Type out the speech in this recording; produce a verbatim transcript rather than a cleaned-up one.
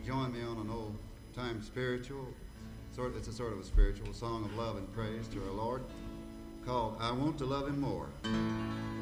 join me on an old time spiritual, sort it's a sort of a spiritual song of love and praise to our Lord called I Want to Love Him More.